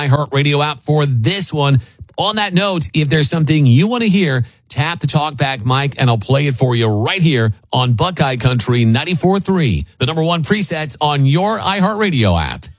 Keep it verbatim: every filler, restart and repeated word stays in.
iHeartRadio app for this one. On that note, if there's something you want to hear, tap the talkback mic and I'll play it for you right here on Buckeye Country ninety-four point three, the number one presets on your iHeartRadio app.